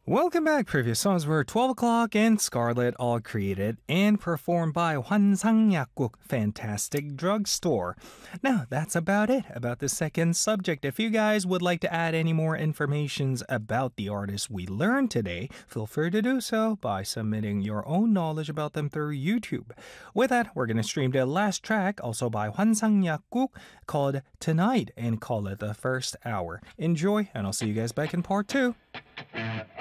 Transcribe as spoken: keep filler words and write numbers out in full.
Welcome back. Previous songs were twelve o'clock and Scarlet, all created and performed by 환상약국 Fantastic Drugstore. Now, that's about it about the second subject. If you guys would like to add any more informations about the artists we learned today, feel free to do so by submitting your own knowledge about them through YouTube. With that, we're going to stream the last track, also by 환상약국, called Tonight, and call it the first hour. Enjoy, and I'll see you guys back in part two.